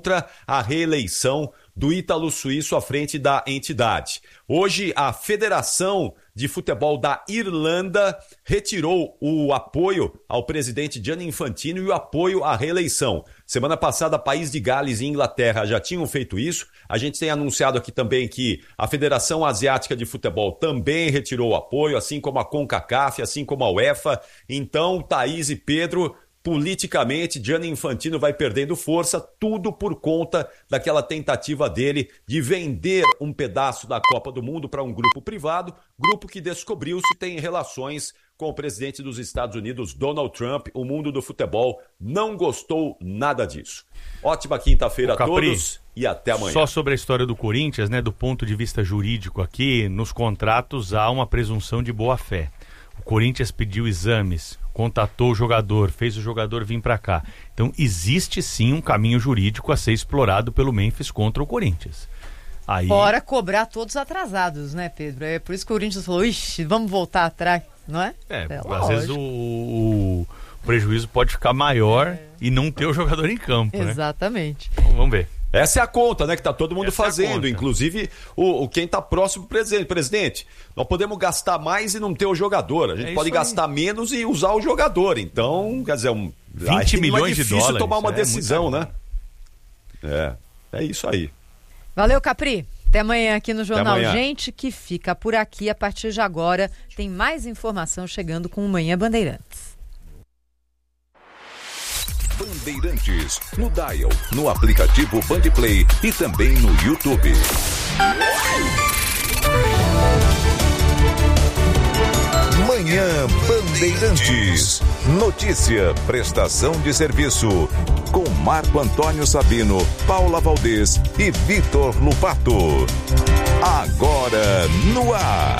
contra a reeleição do Ítalo Suíço à frente da entidade. Hoje, a Federação de Futebol da Irlanda retirou o apoio ao presidente Gianni Infantino e o apoio à reeleição. Semana passada, País de Gales e Inglaterra já tinham feito isso. A gente tem anunciado aqui também que a Federação Asiática de Futebol também retirou o apoio, assim como a CONCACAF, assim como a UEFA. Então, Thaís e Pedro, politicamente, Gianni Infantino vai perdendo força, tudo por conta daquela tentativa dele de vender um pedaço da Copa do Mundo para um grupo privado, grupo que descobriu-se tem relações com o presidente dos Estados Unidos, Donald Trump. O mundo do futebol não gostou nada disso. Ótima quinta-feira a todos e até amanhã. Só sobre a história do Corinthians, né, do ponto de vista jurídico aqui, nos contratos há uma presunção de boa-fé. O Corinthians pediu exames, contatou o jogador, fez o jogador vir para cá. Então existe sim um caminho jurídico a ser explorado pelo Memphis contra o Corinthians. Aí... Fora cobrar todos atrasados, né, Pedro? É por isso que o Corinthians falou, ixi, vamos voltar atrás, não é? Às vezes o prejuízo pode ficar maior e não ter o jogador em campo, né? Exatamente. Então, vamos ver. Essa é a conta, né, que tá todo mundo fazendo, inclusive quem tá próximo do presidente. Presidente, nós podemos gastar mais e não ter o jogador, a gente pode gastar menos e usar o jogador, então, quer dizer, 20 milhões de dólares. É difícil tomar uma decisão, né? É isso aí. Valeu, Capri. Até amanhã aqui no Jornal Gente, que fica por aqui. A partir de agora tem mais informação chegando com o Manhã Bandeirantes. Bandeirantes, no Dial, no aplicativo Bandplay e também no YouTube. Manhã Bandeirantes. Notícia, prestação de serviço. Com Marco Antônio Sabino, Paula Valdez e Vitor Lupato. Agora no ar.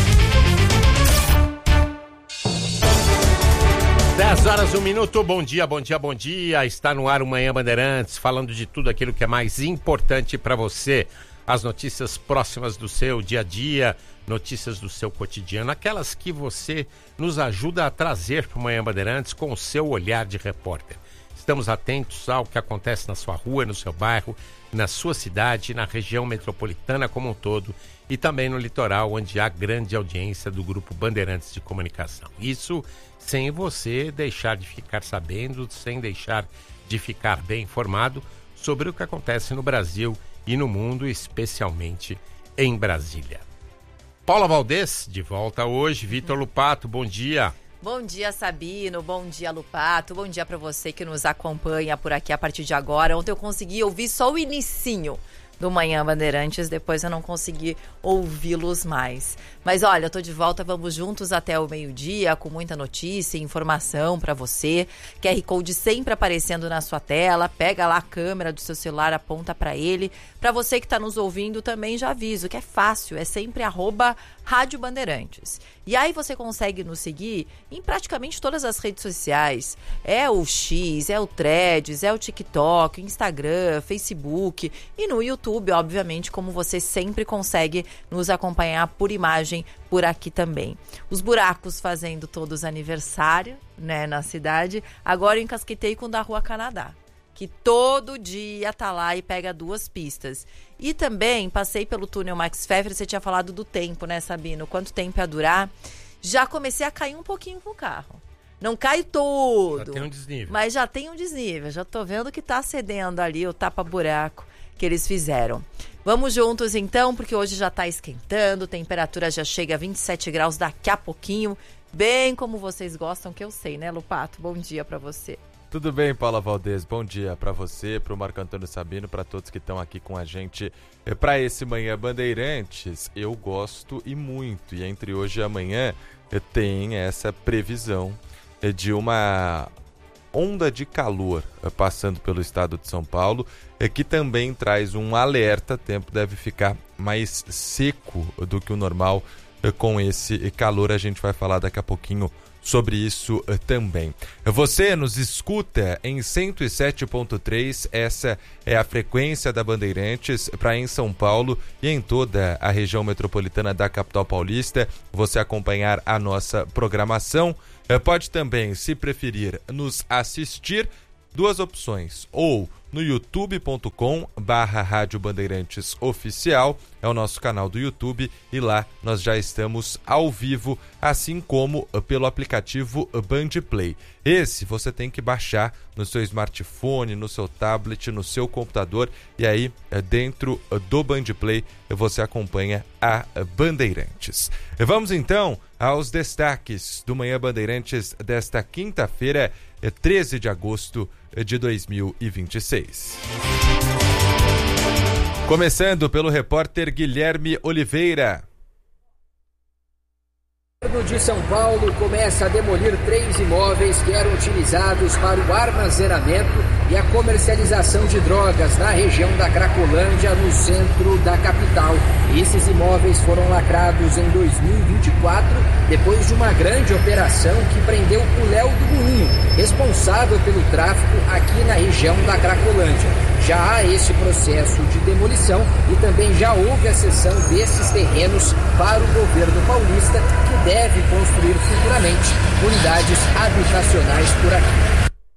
10 horas, 1 minuto, bom dia, bom dia, bom dia. Está no ar o Manhã Bandeirantes, falando de tudo aquilo que é mais importante para você. As notícias próximas do seu dia a dia, notícias do seu cotidiano, aquelas que você nos ajuda a trazer para o Manhã Bandeirantes com o seu olhar de repórter. Estamos atentos ao que acontece na sua rua, no seu bairro, na sua cidade, na região metropolitana como um todo e também no litoral, onde há grande audiência do Grupo Bandeirantes de Comunicação. Isso sem você deixar de ficar sabendo, sem deixar de ficar bem informado sobre o que acontece no Brasil e no mundo, especialmente em Brasília. Paula Valdez, de volta hoje. Vitor Lupato, bom dia. Bom dia, Sabino, bom dia, Lupato, bom dia para você que nos acompanha por aqui a partir de agora. Ontem eu consegui ouvir só o inicinho do Manhã Bandeirantes, depois eu não consegui ouvi-los mais. Mas olha, eu tô de volta, vamos juntos até o meio-dia, com muita notícia e informação para você. QR Code sempre aparecendo na sua tela, pega lá a câmera do seu celular, aponta para ele. Para você que tá nos ouvindo também já aviso que é fácil, é sempre @Rádio Bandeirantes. E aí você consegue nos seguir em praticamente todas as redes sociais. É o X, é o Threads, é o TikTok, Instagram, Facebook e no YouTube, obviamente, como você sempre consegue nos acompanhar por imagem por aqui também. Os buracos fazendo todos aniversário, né, na cidade. Agora eu encasquetei com o da Rua Canadá, que todo dia tá lá e pega 2 pistas. E também passei pelo túnel Max Pfeffer, você tinha falado do tempo, né, Sabino? Quanto tempo ia durar? Já comecei a cair um pouquinho com o carro. Não cai tudo. Já tem um desnível. Mas já tem um desnível. Já tô vendo que tá cedendo ali o tapa-buraco que eles fizeram. Vamos juntos então, porque hoje já tá esquentando, temperatura já chega a 27 graus daqui a pouquinho, bem como vocês gostam, que eu sei, né, Lupato? Bom dia pra você. Tudo bem, Paula Valdez? Bom dia para você, para o Marco Antônio Sabino, para todos que estão aqui com a gente para esse Manhã Bandeirantes. Eu gosto e muito, e entre hoje e amanhã tem essa previsão de uma onda de calor passando pelo estado de São Paulo, que também traz um alerta. O tempo deve ficar mais seco do que o normal com esse calor. A gente vai falar daqui a pouquinho sobre isso também. Você nos escuta em 107.3, essa é a frequência da Bandeirantes para em São Paulo e em toda a região metropolitana da capital paulista. Você acompanhar a nossa programação. Pode também, se preferir, nos assistir duas opções, ou no youtube.com/Rádio Bandeirantes Oficial, é o nosso canal do YouTube, e lá nós já estamos ao vivo, assim como pelo aplicativo Band Play. Esse você tem que baixar no seu smartphone, no seu tablet, no seu computador, e aí dentro do Band Play você acompanha a Bandeirantes. Vamos então aos destaques do Manhã Bandeirantes desta quinta-feira, 13 de agosto de 2026. Começando pelo repórter Guilherme Oliveira. O governo de São Paulo começa a demolir 3 imóveis que eram utilizados para o armazenamento e a comercialização de drogas na região da Cracolândia, no centro da capital. Esses imóveis foram lacrados em 2024, depois de uma grande operação que prendeu o Léo do Moinho, responsável pelo tráfico aqui na região da Cracolândia. Já há esse processo de demolição e também já houve a cessão desses terrenos para o governo paulista, que deve construir futuramente unidades habitacionais por aqui.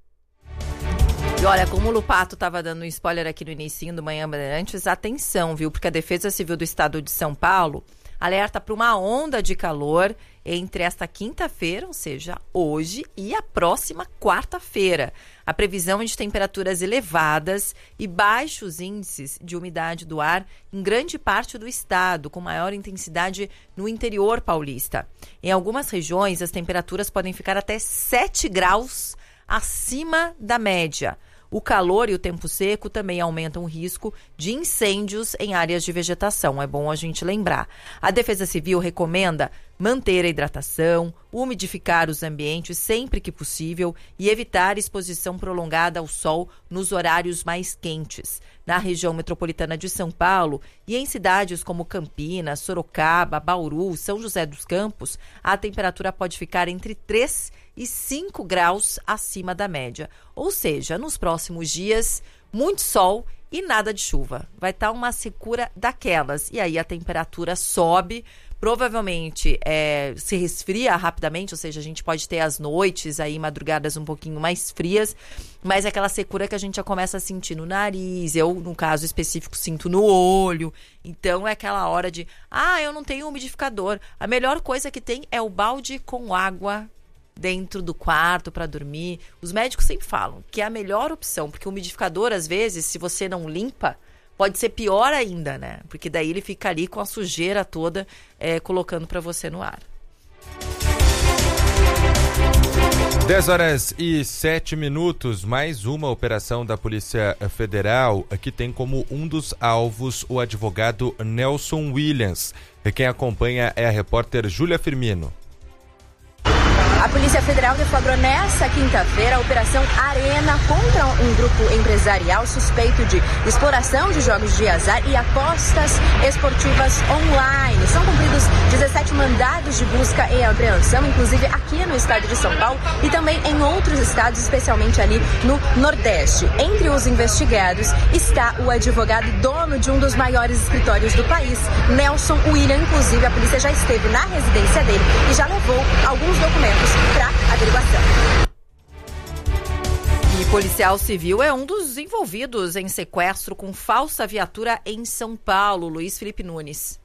E olha, como o Lupato estava dando um spoiler aqui no inicinho do Manhã Bandeirantes, atenção, viu? Porque a Defesa Civil do Estado de São Paulo alerta para uma onda de calor entre esta quinta-feira, ou seja, hoje, e a próxima quarta-feira. A previsão é de temperaturas elevadas e baixos índices de umidade do ar em grande parte do estado, com maior intensidade no interior paulista. Em algumas regiões, as temperaturas podem ficar até 7 graus acima da média. O calor e o tempo seco também aumentam o risco de incêndios em áreas de vegetação. É bom a gente lembrar. A Defesa Civil recomenda manter a hidratação, umidificar os ambientes sempre que possível e evitar exposição prolongada ao sol nos horários mais quentes. Na região metropolitana de São Paulo e em cidades como Campinas, Sorocaba, Bauru, São José dos Campos, a temperatura pode ficar entre 3 e 5 graus acima da média. Ou seja, nos próximos dias, muito sol e nada de chuva. Vai estar uma secura daquelas. E aí a temperatura sobe, provavelmente se resfria rapidamente, ou seja, a gente pode ter as noites aí, madrugadas um pouquinho mais frias, mas é aquela secura que a gente já começa a sentir no nariz, eu, no caso específico, sinto no olho. Então é aquela hora de, eu não tenho umidificador. A melhor coisa que tem é o balde com água dentro do quarto para dormir. Os médicos sempre falam que é a melhor opção, porque o umidificador, às vezes, se você não limpa, pode ser pior ainda, né? Porque daí ele fica ali com a sujeira toda colocando para você no ar. 10h07, mais uma operação da Polícia Federal que tem como um dos alvos o advogado Nelson Williams. Quem acompanha é a repórter Júlia Firmino. A Polícia Federal deflagrou nesta quinta-feira a Operação Arena contra um grupo empresarial suspeito de exploração de jogos de azar e apostas esportivas online. São cumpridos 17 mandados de busca e apreensão, inclusive aqui no estado de São Paulo e também em outros estados, especialmente ali no Nordeste. Entre os investigados está o advogado dono de um dos maiores escritórios do país, Nelson Williams. Inclusive, a polícia já esteve na residência dele e já levou alguns documentos para averiguação. E policial civil é um dos envolvidos em sequestro com falsa viatura em São Paulo. Luiz Felipe Nunes.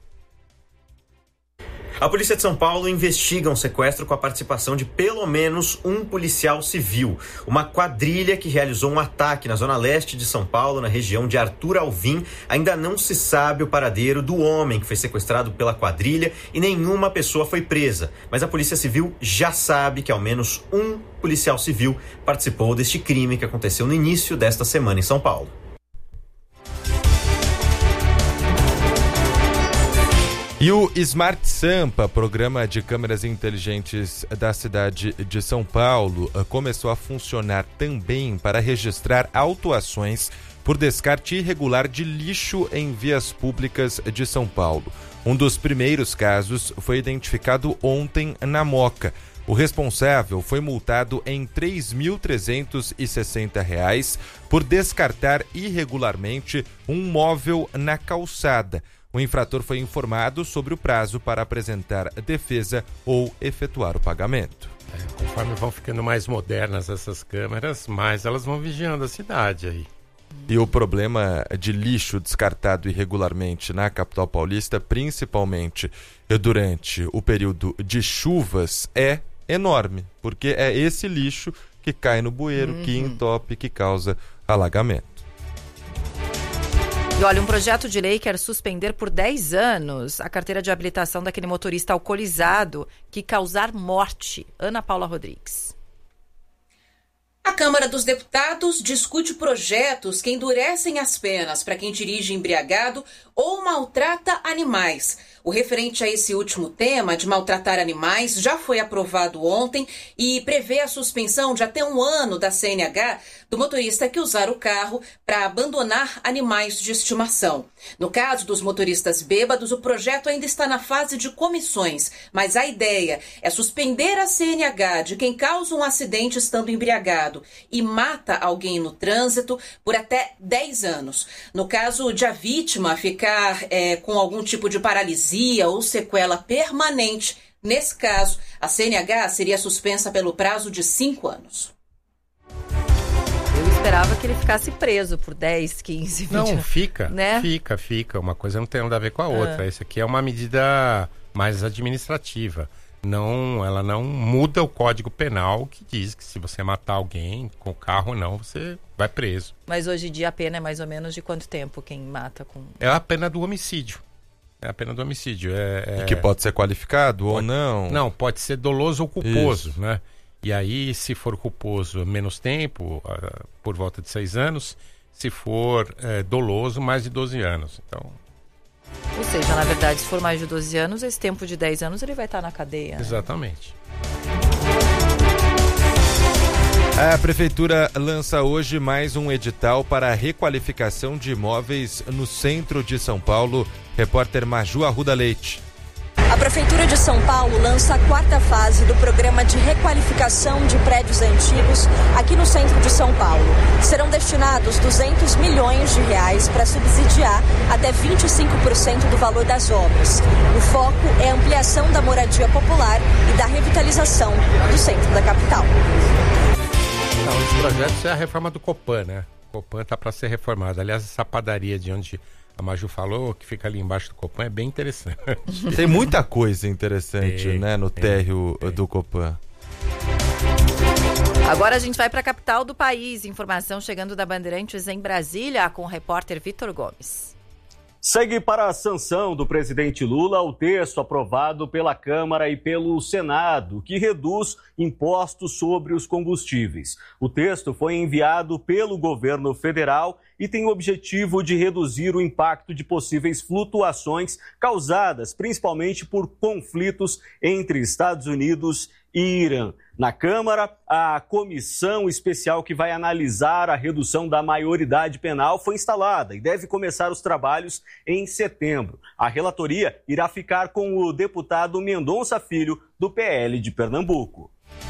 A Polícia de São Paulo investiga um sequestro com a participação de pelo menos um policial civil. Uma quadrilha que realizou um ataque na zona leste de São Paulo, na região de Arthur Alvim. Ainda não se sabe o paradeiro do homem que foi sequestrado pela quadrilha e nenhuma pessoa foi presa. Mas a Polícia Civil já sabe que ao menos um policial civil participou deste crime que aconteceu no início desta semana em São Paulo. E o Smart Sampa, programa de câmeras inteligentes da cidade de São Paulo, começou a funcionar também para registrar autuações por descarte irregular de lixo em vias públicas de São Paulo. Um dos primeiros casos foi identificado ontem na Moca. O responsável foi multado em R$ 3.360 por descartar irregularmente um móvel na calçada. O infrator foi informado sobre o prazo para apresentar defesa ou efetuar o pagamento. Conforme vão ficando mais modernas essas câmeras, mais elas vão vigiando a cidade aí. E o problema de lixo descartado irregularmente na capital paulista, principalmente durante o período de chuvas, é enorme, porque é esse lixo que cai no bueiro, que entope, que causa alagamento. E olha, um projeto de lei quer suspender por 10 anos a carteira de habilitação daquele motorista alcoolizado que causar morte. Ana Paula Rodrigues. A Câmara dos Deputados discute projetos que endurecem as penas para quem dirige embriagado ou maltrata animais. O referente a esse último tema de maltratar animais já foi aprovado ontem e prevê a suspensão de até 1 ano da CNH do motorista que usar o carro para abandonar animais de estimação. No caso dos motoristas bêbados, o projeto ainda está na fase de comissões, mas a ideia é suspender a CNH de quem causa um acidente estando embriagado e mata alguém no trânsito por até 10 anos. No caso de a vítima ficar com algum tipo de paralisia ou sequela permanente, nesse caso, a CNH seria suspensa pelo prazo de 5 anos. Eu esperava que ele ficasse preso por 10, 15, 20 anos. Não, fica, né? Fica. Uma coisa não tem nada a ver com a outra. Isso aqui é uma medida mais administrativa. Ela não muda o Código Penal, que diz que se você matar alguém com o carro ou não, você vai preso. Mas hoje em dia a pena é mais ou menos de quanto tempo quem mata com... É a pena do homicídio. E que pode ser qualificado ou não? Não, pode ser doloso ou culposo, isso, né? E aí, se for culposo, menos tempo, por volta de 6 anos. Se for doloso, mais de 12 anos. Então... Ou seja, na verdade, se for mais de 12 anos, esse tempo de 10 anos ele vai estar na cadeia. Exatamente. A Prefeitura lança hoje mais um edital para a requalificação de imóveis no centro de São Paulo. Repórter Maju Arruda Leite. A Prefeitura de São Paulo lança a 4ª fase do programa de requalificação de prédios antigos aqui no centro de São Paulo. Serão destinados 200 milhões de reais para subsidiar até 25% do valor das obras. O foco é a ampliação da moradia popular e da revitalização do centro da capital. Um dos projetos é a reforma do Copan, né? O Copan está para ser reformado. Aliás, essa padaria de onde a Maju falou, que fica ali embaixo do Copan, é bem interessante. Tem muita coisa interessante, né, no térreo do Copan. Agora a gente vai para a capital do país. Informação chegando da Bandeirantes em Brasília com o repórter Vitor Gomes. Segue para a sanção do presidente Lula o texto aprovado pela Câmara e pelo Senado, que reduz impostos sobre os combustíveis. O texto foi enviado pelo governo federal e tem o objetivo de reduzir o impacto de possíveis flutuações causadas principalmente por conflitos entre Estados Unidos e Irã. Na Câmara, a comissão especial que vai analisar a redução da maioridade penal foi instalada e deve começar os trabalhos em setembro. A relatoria irá ficar com o deputado Mendonça Filho, do PL de Pernambuco.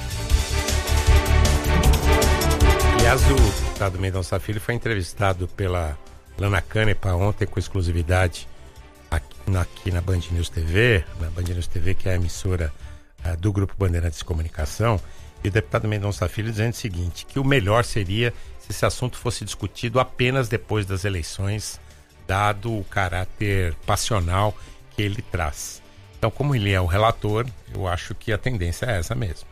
Aliás, o deputado Mendonça Filho foi entrevistado pela Lana Canepa ontem com exclusividade aqui na Band News TV, que é a emissora do Grupo Bandeirantes de Comunicação, e o deputado Mendonça Filho dizendo o seguinte, que o melhor seria se esse assunto fosse discutido apenas depois das eleições, dado o caráter passional que ele traz. Então, como ele é o relator, eu acho que a tendência é essa mesmo.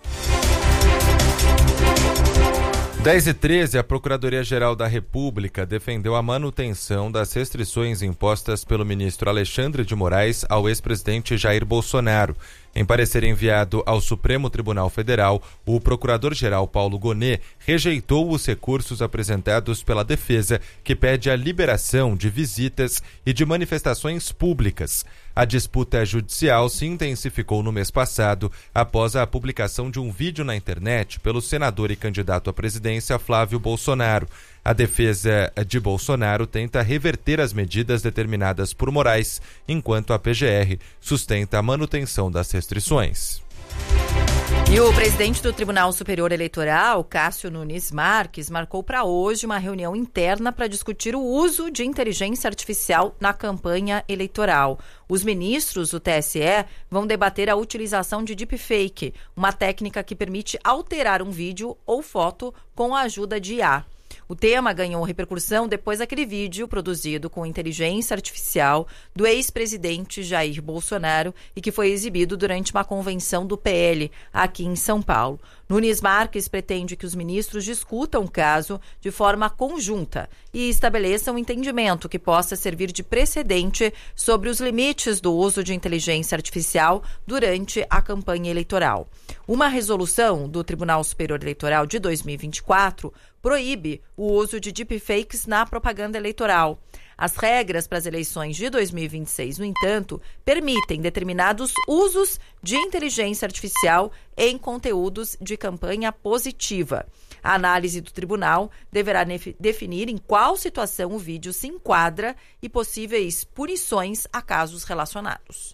10h13, a Procuradoria-Geral da República defendeu a manutenção das restrições impostas pelo ministro Alexandre de Moraes ao ex-presidente Jair Bolsonaro. Em parecer enviado ao Supremo Tribunal Federal, o procurador-geral Paulo Gonet rejeitou os recursos apresentados pela defesa, que pede a liberação de visitas e de manifestações públicas. A disputa judicial se intensificou no mês passado, após a publicação de um vídeo na internet pelo senador e candidato à presidência Flávio Bolsonaro. A defesa de Bolsonaro tenta reverter as medidas determinadas por Moraes, enquanto a PGR sustenta a manutenção das restrições. E o presidente do Tribunal Superior Eleitoral, Cássio Nunes Marques, marcou para hoje uma reunião interna para discutir o uso de inteligência artificial na campanha eleitoral. Os ministros do TSE vão debater a utilização de deepfake, uma técnica que permite alterar um vídeo ou foto com a ajuda de IA. O tema ganhou repercussão depois daquele vídeo produzido com inteligência artificial do ex-presidente Jair Bolsonaro e que foi exibido durante uma convenção do PL aqui em São Paulo. Nunes Marques pretende que os ministros discutam o caso de forma conjunta e estabeleçam um entendimento que possa servir de precedente sobre os limites do uso de inteligência artificial durante a campanha eleitoral. Uma resolução do Tribunal Superior Eleitoral de 2024 proíbe o uso de deepfakes na propaganda eleitoral. As regras para as eleições de 2026, no entanto, permitem determinados usos de inteligência artificial em conteúdos de campanha positiva. A análise do tribunal deverá definir em qual situação o vídeo se enquadra e possíveis punições a casos relacionados.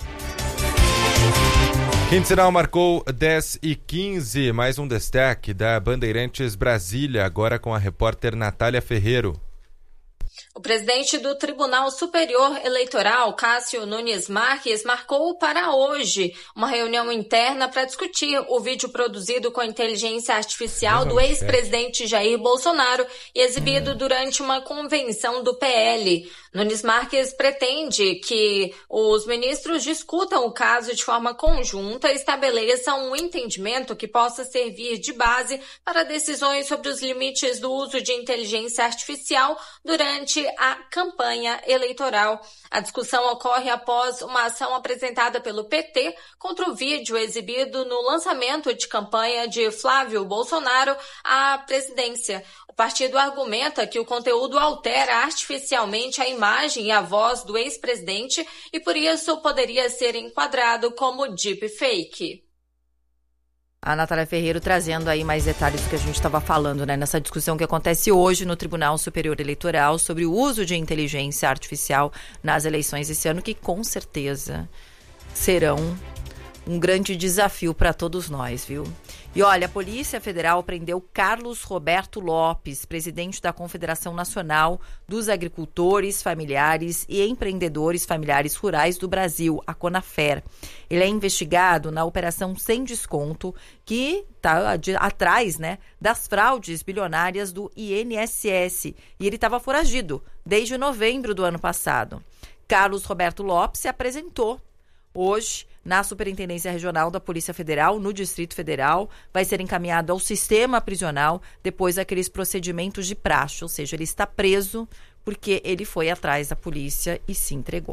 Quinto-sinal marcou 10h15, mais um destaque da Bandeirantes Brasília, agora com a repórter Natália Ferreiro. O presidente do Tribunal Superior Eleitoral, Cássio Nunes Marques, marcou para hoje uma reunião interna para discutir o vídeo produzido com inteligência artificial do ex-presidente Jair Bolsonaro e exibido durante uma convenção do PL. Nunes Marques pretende que os ministros discutam o caso de forma conjunta e estabeleçam um entendimento que possa servir de base para decisões sobre os limites do uso de inteligência artificial durante a campanha eleitoral. A discussão ocorre após uma ação apresentada pelo PT contra o vídeo exibido no lançamento de campanha de Flávio Bolsonaro à presidência. O partido argumenta que o conteúdo altera artificialmente a imagem e a voz do ex-presidente e, por isso, poderia ser enquadrado como deepfake. A Natália Ferreiro trazendo aí mais detalhes do que a gente estava falando, né? Nessa discussão que acontece hoje no Tribunal Superior Eleitoral sobre o uso de inteligência artificial nas eleições esse ano, que com certeza serão um grande desafio para todos nós, viu? E olha, a Polícia Federal prendeu Carlos Roberto Lopes, presidente da Confederação Nacional dos Agricultores Familiares e Empreendedores Familiares Rurais do Brasil, a CONAFER. Ele é investigado na Operação Sem Desconto, que está atrás, né, das fraudes bilionárias do INSS. E ele estava foragido desde novembro do ano passado. Carlos Roberto Lopes se apresentou hoje na Superintendência Regional da Polícia Federal, no Distrito Federal, vai ser encaminhado ao sistema prisional depois daqueles procedimentos de praxe, ou seja, ele está preso porque ele foi atrás da polícia e se entregou.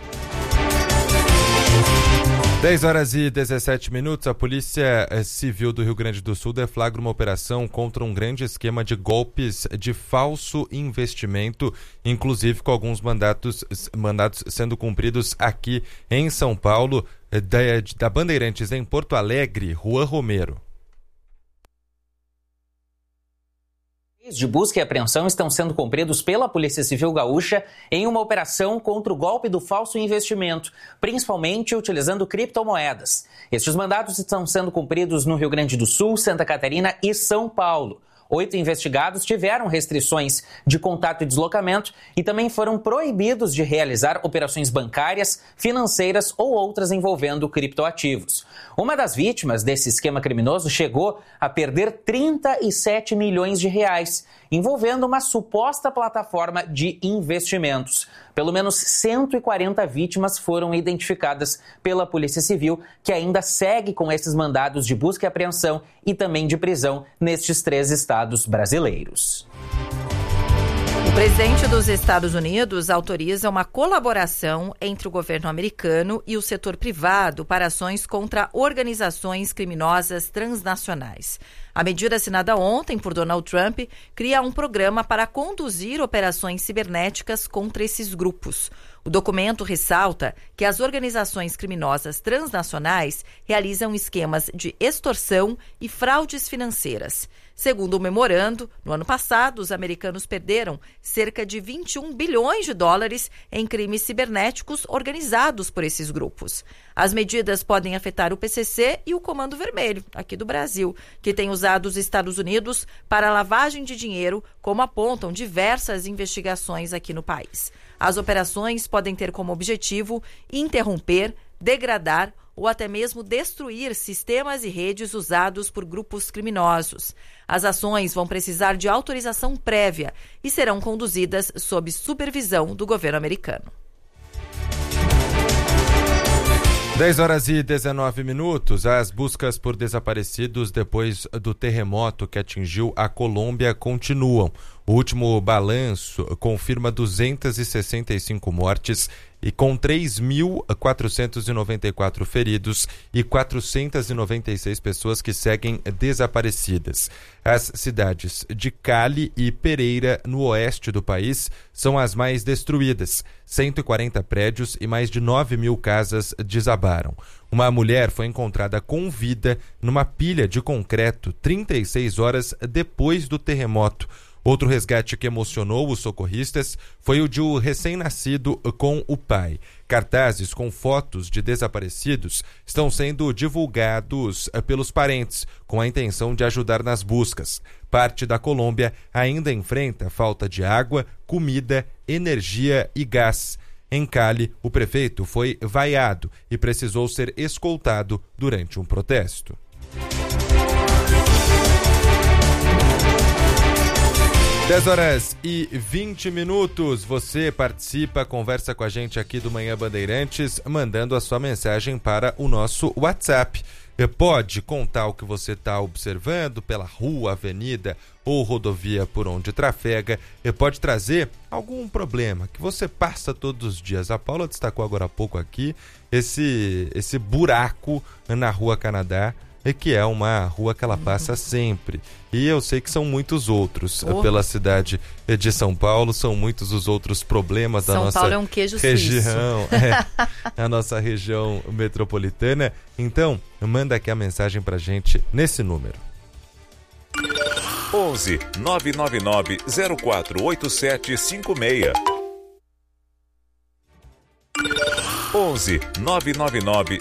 10h17, a Polícia Civil do Rio Grande do Sul deflagra uma operação contra um grande esquema de golpes de falso investimento, inclusive com alguns mandatos sendo cumpridos aqui em São Paulo, da Bandeirantes em Porto Alegre, Juan Romero. De busca e apreensão estão sendo cumpridos pela Polícia Civil Gaúcha em uma operação contra o golpe do falso investimento, principalmente utilizando criptomoedas. Estes mandados estão sendo cumpridos no Rio Grande do Sul, Santa Catarina e São Paulo. 8 investigados tiveram restrições de contato e deslocamento e também foram proibidos de realizar operações bancárias, financeiras ou outras envolvendo criptoativos. Uma das vítimas desse esquema criminoso chegou a perder 37 milhões de reais, envolvendo uma suposta plataforma de investimentos. Pelo menos 140 vítimas foram identificadas pela Polícia Civil, que ainda segue com esses mandados de busca e apreensão e também de prisão nestes 3 estados brasileiros. O presidente dos Estados Unidos autoriza uma colaboração entre o governo americano e o setor privado para ações contra organizações criminosas transnacionais. A medida assinada ontem por Donald Trump cria um programa para conduzir operações cibernéticas contra esses grupos. O documento ressalta que as organizações criminosas transnacionais realizam esquemas de extorsão e fraudes financeiras. Segundo o memorando, no ano passado, os americanos perderam cerca de 21 bilhões de dólares em crimes cibernéticos organizados por esses grupos. As medidas podem afetar o PCC e o Comando Vermelho, aqui do Brasil, que tem usado os Estados Unidos para lavagem de dinheiro, como apontam diversas investigações aqui no país. As operações podem ter como objetivo interromper, degradar ou até mesmo destruir sistemas e redes usados por grupos criminosos. As ações vão precisar de autorização prévia e serão conduzidas sob supervisão do governo americano. 10h19. As buscas por desaparecidos depois do terremoto que atingiu a Colômbia continuam. O último balanço confirma 265 mortes e com 3.494 feridos e 496 pessoas que seguem desaparecidas. As cidades de Cali e Pereira, no oeste do país, são as mais destruídas. 140 prédios e mais de 9.000 casas desabaram. Uma mulher foi encontrada com vida numa pilha de concreto 36 horas depois do terremoto. Outro resgate que emocionou os socorristas foi o de um recém-nascido com o pai. Cartazes com fotos de desaparecidos estão sendo divulgados pelos parentes, com a intenção de ajudar nas buscas. Parte da Colômbia ainda enfrenta falta de água, comida, energia e gás. Em Cali, o prefeito foi vaiado e precisou ser escoltado durante um protesto. 10h20. Você participa, conversa com a gente aqui do Manhã Bandeirantes, mandando a sua mensagem para o nosso WhatsApp. Pode contar o que você está observando pela rua, avenida ou rodovia por onde trafega. Pode trazer algum problema que você passa todos os dias. A Paula destacou agora há pouco aqui esse buraco na Rua Canadá, que é uma rua que ela passa sempre. E eu sei que são muitos outros pela cidade de São Paulo, são muitos os outros problemas da nossa Paulo é um queijo região, a nossa região metropolitana. Então, manda aqui a mensagem pra gente nesse número. 11 999 048756. 11 999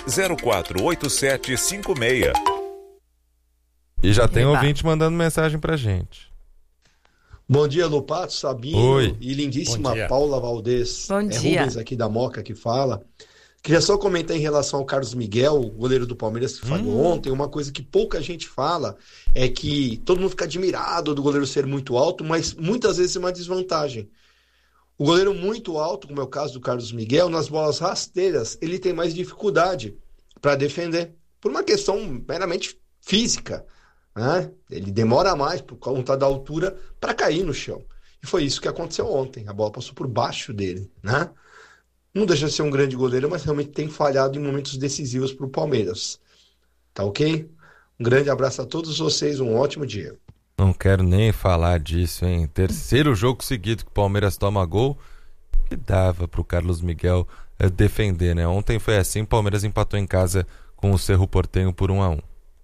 048756. E já tem ouvinte mandando mensagem pra gente. Bom dia, Lupato, Sabino. Oi. E lindíssima Paula Valdez. Bom dia. Rubens aqui da Moca que fala. Queria só comentar em relação ao Carlos Miguel, o goleiro do Palmeiras que falhou ontem. Uma coisa que pouca gente fala é que todo mundo fica admirado do goleiro ser muito alto, mas muitas vezes é uma desvantagem. O goleiro muito alto, como é o caso do Carlos Miguel, nas bolas rasteiras, ele tem mais dificuldade para defender, por uma questão meramente física, né? Ele demora mais por conta da altura para cair no chão. E foi isso que aconteceu ontem. A bola passou por baixo dele, né? Não deixa de ser um grande goleiro, mas realmente tem falhado em momentos decisivos para o Palmeiras. Tá ok? Um grande abraço a todos vocês, um ótimo dia. Não quero nem falar disso, hein? Terceiro jogo seguido que o Palmeiras toma gol, que dava pro Carlos Miguel defender, né? Ontem foi assim, o Palmeiras empatou em casa com o Cerro Porteño por 1-1.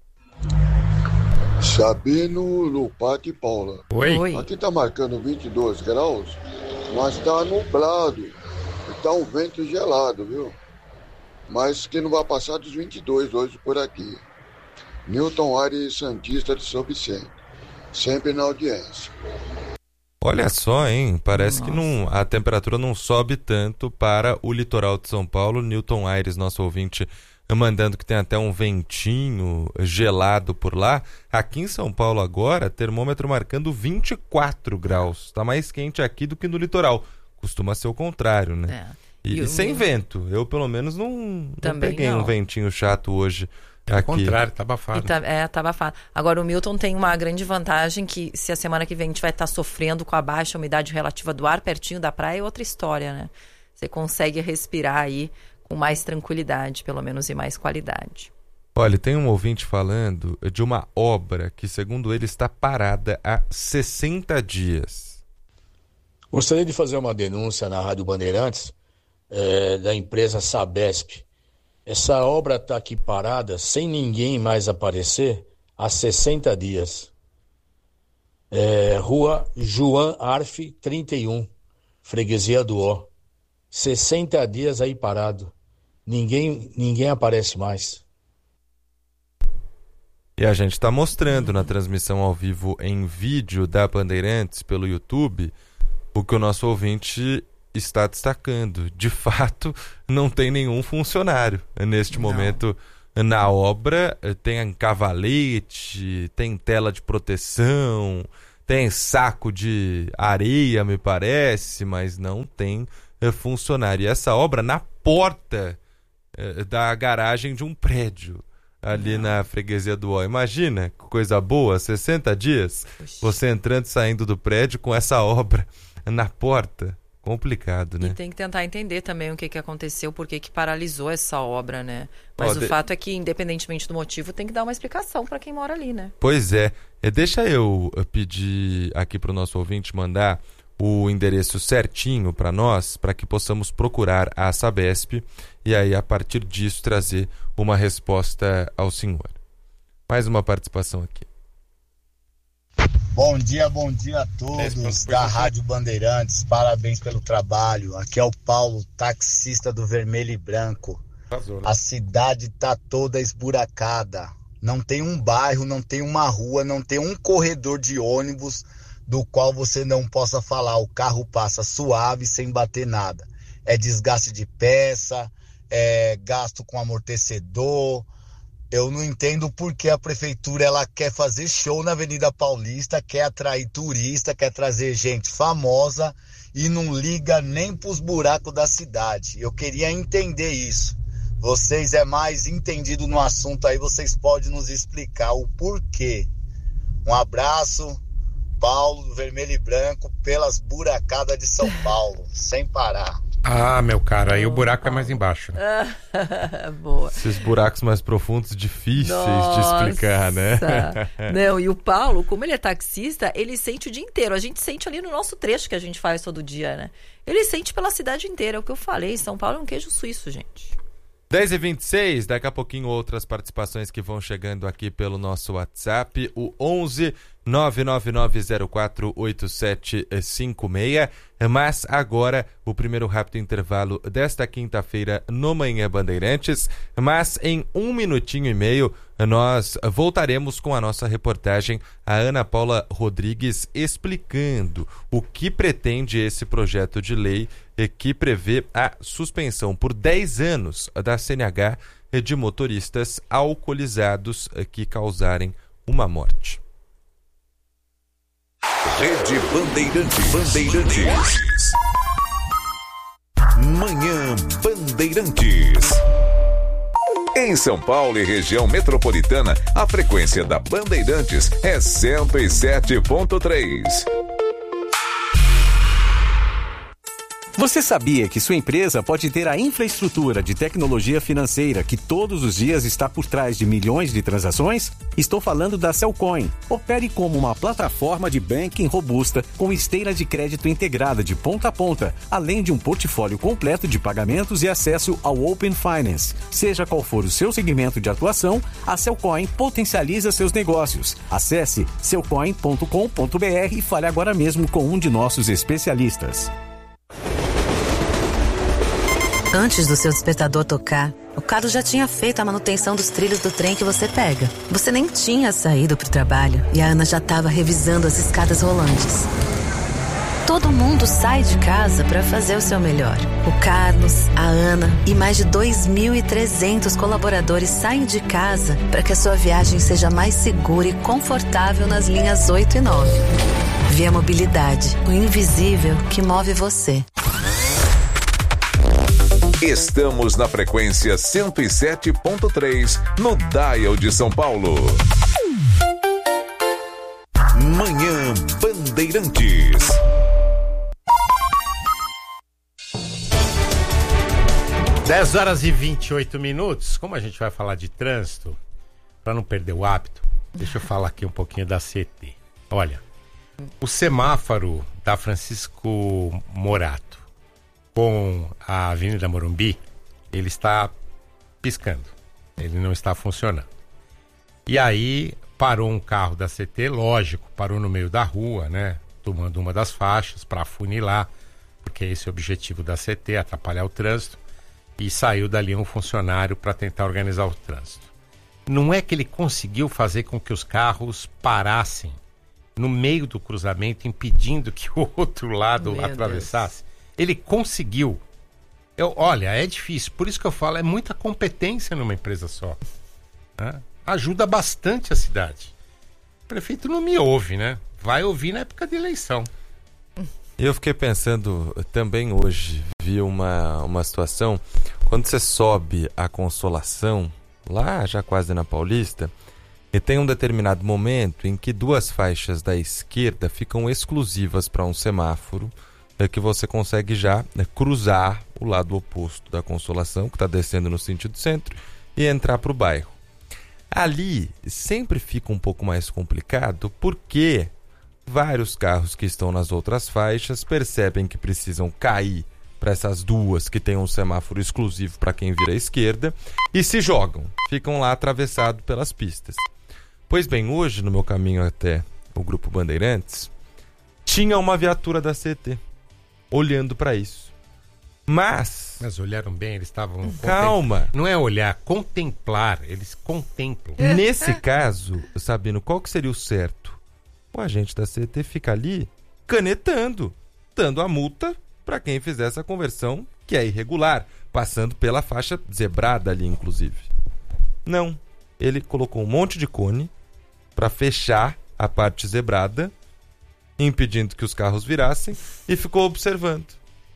Sabino, Lupato e Paula. Oi. Aqui tá marcando 22 graus, mas tá nublado. E tá um vento gelado, viu? Mas que não vai passar dos 22 hoje por aqui. Newton Aires, Santista de São Vicente. Sempre na audiência. Olha só, hein? Parece que a temperatura não sobe tanto para o litoral de São Paulo. Newton Aires, nosso ouvinte, mandando que tem até um ventinho gelado por lá. Aqui em São Paulo agora, termômetro marcando 24 graus. Está mais quente aqui do que no litoral. Costuma ser o contrário, né? E sem vento. Eu, pelo menos, não peguei um ventinho chato hoje. Ao contrário, tá abafado. Tá abafado. Agora, o Milton tem uma grande vantagem que se a semana que vem a gente vai estar sofrendo com a baixa umidade relativa do ar pertinho da praia, é outra história, né? Você consegue respirar aí com mais tranquilidade, pelo menos, e mais qualidade. Olha, tem um ouvinte falando de uma obra que, segundo ele, está parada há 60 dias. Gostaria de fazer uma denúncia na Rádio Bandeirantes, da empresa Sabesp. Essa obra está aqui parada, sem ninguém mais aparecer, há 60 dias. Rua João Arf 31, Freguesia do Ó. 60 dias aí parado. Ninguém aparece mais. E a gente está mostrando na transmissão ao vivo em vídeo da Bandeirantes pelo YouTube o que o nosso ouvinte está destacando. De fato, não tem nenhum funcionário neste momento na obra. Tem cavalete, tem tela de proteção, tem saco de areia, me parece, mas não tem funcionário. E essa obra na porta da garagem de um prédio ali na Freguesia do Ó. Imagina, que coisa boa, 60 dias, você entrando e saindo do prédio com essa obra na porta. Complicado, né? E tem que tentar entender também o que aconteceu, por que paralisou essa obra, né? Mas o fato é que, independentemente do motivo, tem que dar uma explicação para quem mora ali, né? Pois é. Deixa eu pedir aqui para o nosso ouvinte mandar o endereço certinho para nós, para que possamos procurar a Sabesp e aí, a partir disso, trazer uma resposta ao senhor. Mais uma participação aqui. Bom dia a todos da Rádio Bandeirantes, parabéns pelo trabalho. Aqui é o Paulo, taxista do Vermelho e Branco. A cidade tá toda esburacada, não tem um bairro, não tem uma rua, não tem um corredor de ônibus do qual você não possa falar, o carro passa suave, sem bater nada. É desgaste de peça, é gasto com amortecedor. Eu não entendo por que a prefeitura ela quer fazer show na Avenida Paulista, quer atrair turista, quer trazer gente famosa e não liga nem pros buracos da cidade. Eu queria entender isso. Vocês é mais entendido no assunto aí, vocês podem nos explicar o porquê. Um abraço, Paulo do Vermelho e Branco, pelas buracadas de São Paulo, sem parar. Ah, meu cara, aí o buraco é mais embaixo. Boa. Esses buracos mais profundos, difíceis de explicar, né? Não, e o Paulo, como ele é taxista, ele sente o dia inteiro. A gente sente ali no nosso trecho que a gente faz todo dia, né? Ele sente pela cidade inteira, é o que eu falei. São Paulo é um queijo suíço, gente. 10h26, daqui a pouquinho outras participações que vão chegando aqui pelo nosso WhatsApp, o 11 999048756, mas agora o primeiro rápido intervalo desta quinta-feira no Manhã Bandeirantes, mas em 1 minutinho e meio nós voltaremos com a nossa reportagem, a Ana Paula Rodrigues, explicando o que pretende esse projeto de lei que prevê a suspensão por 10 anos da CNH de motoristas alcoolizados que causarem uma morte. Rede Bandeirantes. Manhã Bandeirantes. Em São Paulo e região metropolitana, a frequência da Bandeirantes é 107.3. Você sabia que sua empresa pode ter a infraestrutura de tecnologia financeira que todos os dias está por trás de milhões de transações? Estou falando da Cellcoin. Opere como uma plataforma de banking robusta com esteira de crédito integrada de ponta a ponta, além de um portfólio completo de pagamentos e acesso ao Open Finance. Seja qual for o seu segmento de atuação, a Cellcoin potencializa seus negócios. Acesse cellcoin.com.br e fale agora mesmo com um de nossos especialistas. Antes do seu despertador tocar, o Carlos já tinha feito a manutenção dos trilhos do trem que você pega. Você nem tinha saído para o trabalho e a Ana já estava revisando as escadas rolantes. Todo mundo sai de casa para fazer o seu melhor. O Carlos, a Ana e mais de 2.300 colaboradores saem de casa para que a sua viagem seja mais segura e confortável nas linhas 8 e 9. Via Mobilidade, o invisível que move você. Estamos na frequência 107.3 no Dial de São Paulo. Manhã Bandeirantes. Dez horas e 28 minutos. Como a gente vai falar de trânsito, para não perder o hábito, deixa eu falar aqui um pouquinho da CET. Olha, o semáforo da Francisco Morato com a Avenida Morumbi, ele está piscando, ele não está funcionando. E aí parou um carro da CET, lógico, parou no meio da rua, né, tomando uma das faixas para afunilar, porque esse é o objetivo da CET, atrapalhar o trânsito, e saiu dali um funcionário para tentar organizar o trânsito. Não é que ele conseguiu fazer com que os carros parassem no meio do cruzamento, impedindo que o outro lado atravessasse. Deus. Ele conseguiu. Olha, é difícil. Por isso que eu falo, é muita competência numa empresa só. Né? Ajuda bastante a cidade. O prefeito não me ouve, né? Vai ouvir na época de eleição. Eu fiquei pensando também hoje, vi uma situação, quando você sobe a Consolação, lá já quase na Paulista, e tem um determinado momento em que 2 faixas da esquerda ficam exclusivas para um semáforo, que você consegue já cruzar o lado oposto da Consolação, que está descendo no sentido centro, e entrar para o bairro. Ali sempre fica um pouco mais complicado, porque vários carros que estão nas outras faixas percebem que precisam cair para essas 2 que tem um semáforo exclusivo para quem vira à esquerda e se jogam, ficam lá atravessados pelas pistas. Pois bem, hoje no meu caminho até o Grupo Bandeirantes, tinha uma viatura da CET olhando para isso. Mas olharam bem, eles estavam... Calma! Não é olhar, contemplar, eles contemplam. Nesse caso, Sabino, qual que seria o certo? O agente da CET fica ali canetando, dando a multa para quem fizer essa conversão, que é irregular, passando pela faixa zebrada ali, inclusive. Não. Ele colocou um monte de cone para fechar a parte zebrada, impedindo que os carros virassem, e ficou observando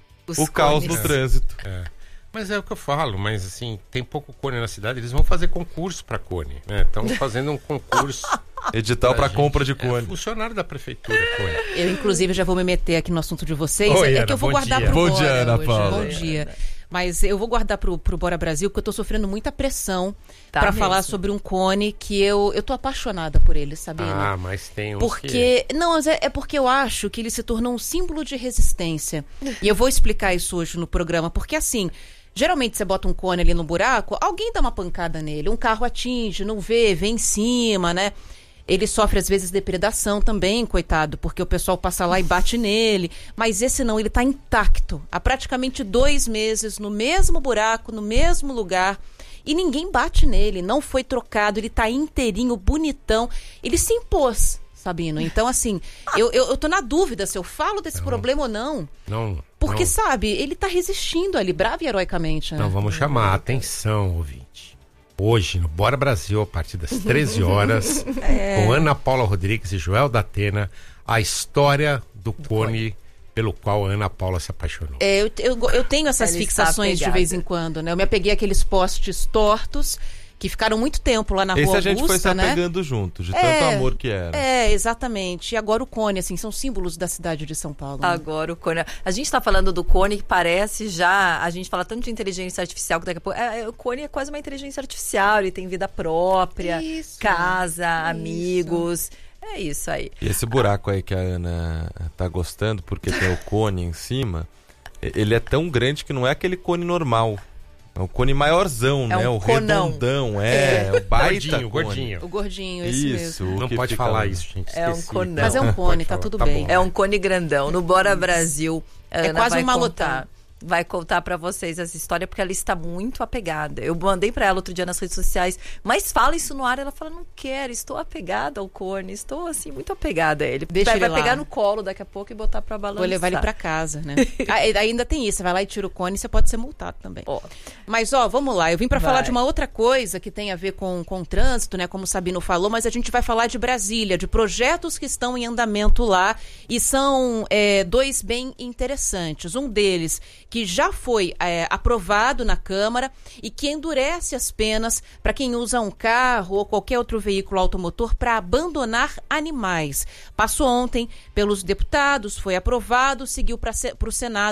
o caos no trânsito. Mas é o que eu falo, mas assim, tem pouco cone na cidade, eles vão fazer concurso para cone, né? Estão fazendo um concurso. Edital para compra de cone. Funcionário da prefeitura, cone. Eu, inclusive, já vou me meter aqui no assunto de vocês. Oi, é que eu vou guardar pro Bom Bora dia, Ana hoje. Paula. Bom dia. Mas eu vou guardar pro Bora Brasil, porque eu tô sofrendo muita pressão para falar sobre um cone que eu tô apaixonada por ele, sabia? Mas tem uns porque não, é porque eu acho que ele se tornou um símbolo de resistência. E eu vou explicar isso hoje no programa, porque assim, geralmente você bota um cone ali no buraco, alguém dá uma pancada nele, um carro atinge, não vê, vem em cima, né? Ele sofre, às vezes, depredação também, coitado, porque o pessoal passa lá e bate nele. Mas esse não, ele está intacto. Há praticamente 2 meses, no mesmo buraco, no mesmo lugar. E ninguém bate nele, não foi trocado, ele está inteirinho, bonitão. Ele se impôs, Sabino. Então, assim, eu tô na dúvida se eu falo desse problema ou não. Não. Porque, sabe, ele está resistindo ali, bravo e heroicamente. Né? Então, vamos chamar a atenção, ouvinte. Hoje, no Bora Brasil, a partir das 13 horas, com Ana Paula Rodrigues e Joel da Atena, a história do cone pelo qual a Ana Paula se apaixonou. Eu tenho essas fixações de vez em quando, né? Eu me apeguei àqueles postes tortos que ficaram muito tempo lá na Rua Augusta, a gente foi se apegando junto, de tanto amor que era. Exatamente. E agora o cone, assim, são símbolos da cidade de São Paulo. Né? Agora o cone. A gente tá falando do cone que parece já... A gente fala tanto de inteligência artificial que daqui a pouco... o cone é quase uma inteligência artificial, ele tem vida própria, casa, amigos... É isso aí. E esse buraco aí que a Ana tá gostando, porque tem o cone em cima, ele é tão grande que não é aquele cone normal. É o cone maiorzão, né? O redondão, o baita gordinho. O gordinho, esse mesmo. Não pode falar isso, gente. É um conão. Mas é um cone, tá tudo bem. É um cone grandão. No Bora Brasil, a Ana quase vai um malotão. Vai contar pra vocês essa história, porque ela está muito apegada. Eu mandei pra ela outro dia nas redes sociais, mas fala isso no ar. Ela fala, não quero, estou apegada ao cone, estou assim, muito apegada a ele. Vai pegar no colo daqui a pouco e botar pra balançar. Vou levar ele pra casa, né? Ainda tem isso, você vai lá e tira o cone, você pode ser multado também. Mas, vamos lá, eu vim pra falar de uma outra coisa que tem a ver com o trânsito, né? Como o Sabino falou, mas a gente vai falar de Brasília, de projetos que estão em andamento lá, e são 2 bem interessantes. Um deles que já foi aprovado na Câmara e que endurece as penas para quem usa um carro ou qualquer outro veículo automotor para abandonar animais. Passou ontem pelos deputados, foi aprovado, seguiu para o Senado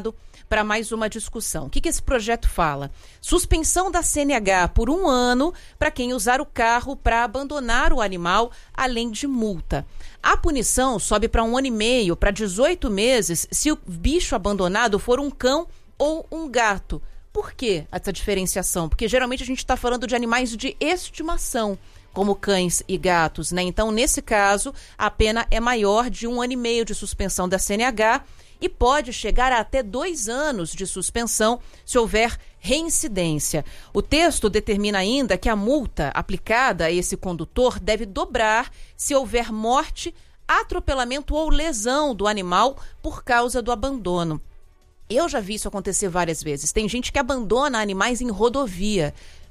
para mais uma discussão. O que esse projeto fala? Suspensão da CNH por 1 ano para quem usar o carro para abandonar o animal, além de multa. A punição sobe para 1 ano e meio, para 18 meses, se o bicho abandonado for um cão ou um gato. Por que essa diferenciação? Porque geralmente a gente está falando de animais de estimação, como cães e gatos, né? Então, nesse caso, a pena é maior, de 1 ano e meio de suspensão da CNH e pode chegar a até 2 anos de suspensão se houver reincidência. O texto determina ainda que a multa aplicada a esse condutor deve dobrar se houver morte, atropelamento ou lesão do animal por causa do abandono. Eu já vi isso acontecer várias vezes. Tem gente que abandona animais em rodovia,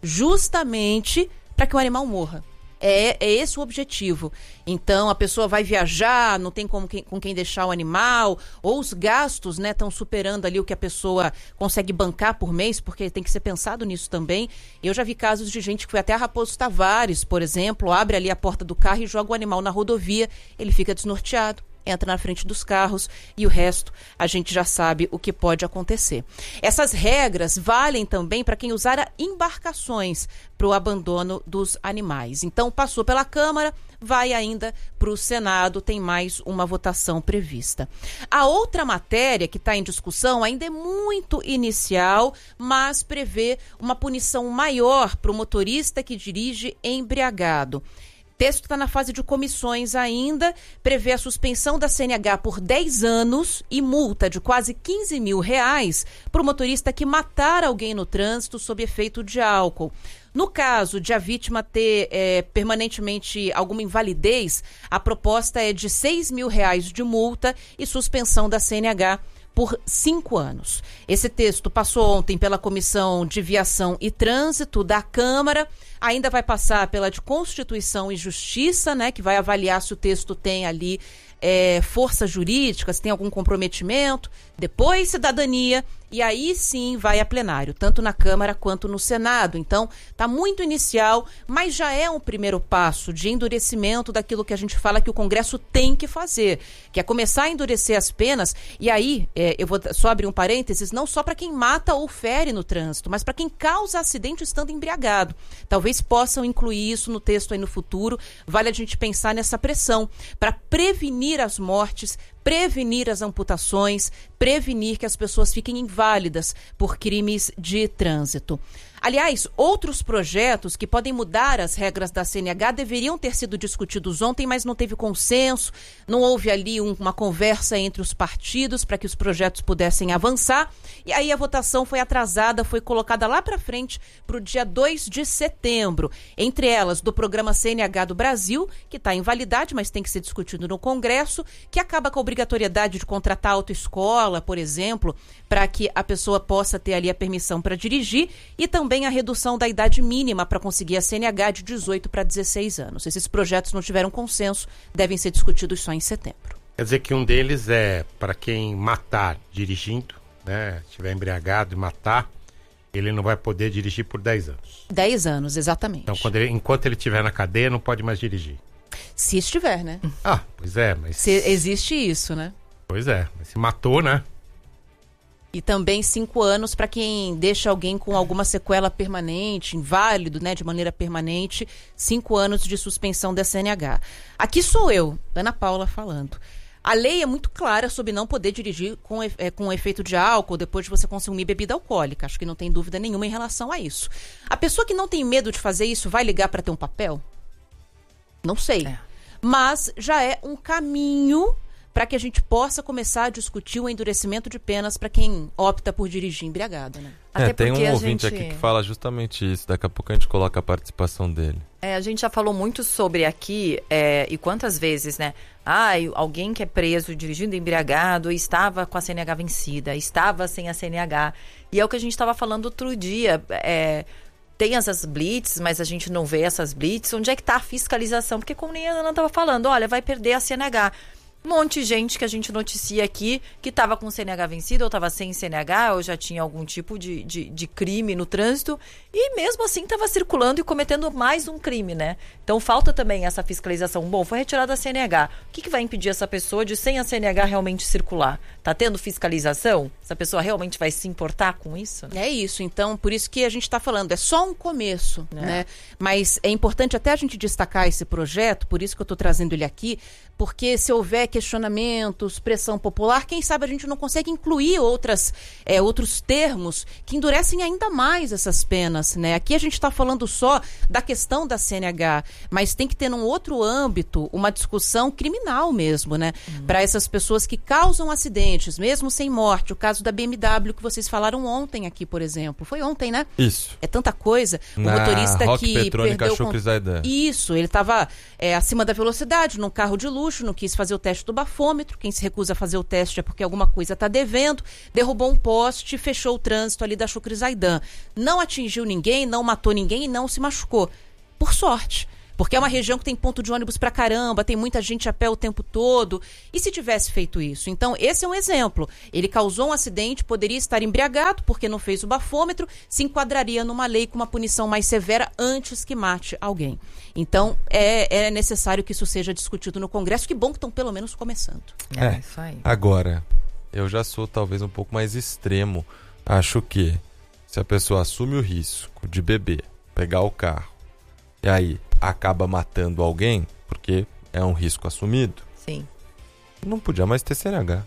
justamente para que o animal morra. É esse o objetivo. Então, a pessoa vai viajar, não tem com quem deixar o animal, ou os gastos, né, estão superando ali o que a pessoa consegue bancar por mês, porque tem que ser pensado nisso também. Eu já vi casos de gente que foi até a Raposo Tavares, por exemplo, abre ali a porta do carro e joga o animal na rodovia, ele fica desnorteado, entra na frente dos carros e o resto a gente já sabe o que pode acontecer. Essas regras valem também para quem usar embarcações para o abandono dos animais. Então, passou pela Câmara, vai ainda para o Senado, tem mais uma votação prevista. A outra matéria que está em discussão ainda é muito inicial, mas prevê uma punição maior para o motorista que dirige embriagado. O texto está na fase de comissões ainda, prevê a suspensão da CNH por 10 anos e multa de quase R$15 mil para o motorista que matar alguém no trânsito sob efeito de álcool. No caso de a vítima ter permanentemente alguma invalidez, a proposta é de R$6 mil de multa e suspensão da CNH por 5 anos. Esse texto passou ontem pela Comissão de Viação e Trânsito da Câmara, ainda vai passar pela de Constituição e Justiça, né, que vai avaliar se o texto tem ali força jurídica, se tem algum comprometimento, depois cidadania, e aí sim vai a plenário, tanto na Câmara quanto no Senado. Então, está muito inicial, mas já é um primeiro passo de endurecimento daquilo que a gente fala que o Congresso tem que fazer, que é começar a endurecer as penas, e aí, eu vou só abrir um parênteses, não só para quem mata ou fere no trânsito, mas para quem causa acidente estando embriagado. Talvez possam incluir isso no texto aí no futuro, vale a gente pensar nessa pressão, para prevenir as mortes, prevenir as amputações, prevenir que as pessoas fiquem inválidas por crimes de trânsito. Aliás, outros projetos que podem mudar as regras da CNH deveriam ter sido discutidos ontem, mas não teve consenso, não houve ali uma conversa entre os partidos para que os projetos pudessem avançar, e aí a votação foi atrasada, foi colocada lá para frente para o dia 2 de setembro. Entre elas, do programa CNH do Brasil, que está em validade, mas tem que ser discutido no Congresso, que acaba com a obrigatoriedade de contratar autoescola, por exemplo, para que a pessoa possa ter ali a permissão para dirigir, e também a redução da idade mínima para conseguir a CNH de 18 para 16 anos. Esses projetos não tiveram consenso, devem ser discutidos só em setembro. Quer dizer que um deles é para quem matar dirigindo, né? Estiver embriagado e matar, ele não vai poder dirigir por 10 anos. 10 anos, exatamente. Então, enquanto ele estiver na cadeia, não pode mais dirigir. Se estiver, né? Ah, pois é, mas... existe isso, né? Pois é, mas se matou, né? E também 5 anos para quem deixa alguém com alguma sequela permanente, inválido, né, de maneira permanente, 5 anos de suspensão da CNH. Aqui sou eu, Ana Paula, falando. A lei é muito clara sobre não poder dirigir com efeito de álcool depois de você consumir bebida alcoólica. Acho que não tem dúvida nenhuma em relação a isso. A pessoa que não tem medo de fazer isso vai ligar para ter um papel? Não sei. Mas já é um caminho para que a gente possa começar a discutir o endurecimento de penas para quem opta por dirigir embriagado, né? Até tem um ouvinte aqui que fala justamente isso. Daqui a pouco a gente coloca a participação dele. A gente já falou muito sobre aqui, e quantas vezes, né? Alguém que é preso dirigindo embriagado estava com a CNH vencida, estava sem a CNH. E é o que a gente estava falando outro dia. Tem essas blitz, mas a gente não vê essas blitz. Onde é que está a fiscalização? Porque como nem a Ana estava falando, olha, vai perder a CNH. Um monte de gente que a gente noticia aqui que estava com CNH vencido, ou estava sem CNH, ou já tinha algum tipo de crime no trânsito, e mesmo assim estava circulando e cometendo mais um crime, né? Então falta também essa fiscalização. Bom, foi retirada a CNH. O que vai impedir essa pessoa de, sem a CNH, realmente circular? Tá tendo fiscalização? Essa pessoa realmente vai se importar com isso? É isso, então, por isso que a gente está falando, é só um começo, né? Mas é importante até a gente destacar esse projeto, por isso que eu estou trazendo ele aqui, porque se houver questionamentos, pressão popular, quem sabe a gente não consegue incluir outros termos que endurecem ainda mais essas penas, né? Aqui a gente está falando só da questão da CNH, mas tem que ter num outro âmbito uma discussão criminal mesmo, né? Para essas pessoas que causam acidentes, mesmo sem morte. O caso da BMW que vocês falaram ontem aqui, por exemplo. Foi ontem, né? Isso. É tanta coisa. O motorista que perdeu... Isso, ele estava acima da velocidade, num carro de luxo, não quis fazer o teste do bafômetro. Quem se recusa a fazer o teste é porque alguma coisa está devendo. Derrubou um poste, fechou o trânsito ali da Chucre Zaidan. Não atingiu ninguém, não matou ninguém e não se machucou. Por sorte. Porque é uma região que tem ponto de ônibus pra caramba, tem muita gente a pé o tempo todo. E se tivesse feito isso? Então, esse é um exemplo. Ele causou um acidente, poderia estar embriagado porque não fez o bafômetro, se enquadraria numa lei com uma punição mais severa antes que mate alguém. Então, é necessário que isso seja discutido no Congresso. Que bom que estão pelo menos começando. Isso aí. Agora, eu já sou talvez um pouco mais extremo. Acho que se a pessoa assume o risco de beber, pegar o carro, e aí acaba matando alguém, porque é um risco assumido. Sim. Não podia mais ter CNH.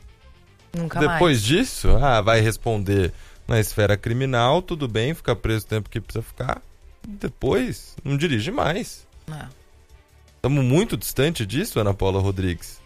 Nunca Depois mais. disso, vai responder na esfera criminal, tudo bem, fica preso o tempo que precisa ficar. Depois, não dirige mais. Estamos muito distante disso, Ana Paula Rodrigues?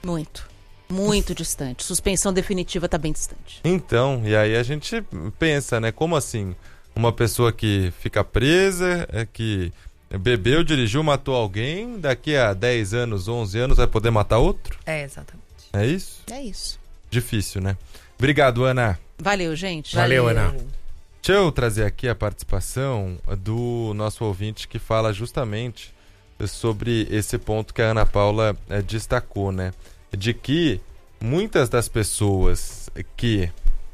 Muito distante. Suspensão definitiva está bem distante. Então, e aí a gente pensa, né? Como assim? Uma pessoa que fica presa, que bebeu, dirigiu, matou alguém, daqui a 10 anos, 11 anos vai poder matar outro? Exatamente. É isso? É isso. Difícil, né? Obrigado, Ana. Valeu, gente. Valeu, Ana. Deixa eu trazer aqui a participação do nosso ouvinte que fala justamente sobre esse ponto que a Ana Paula destacou, né? De que muitas das pessoas que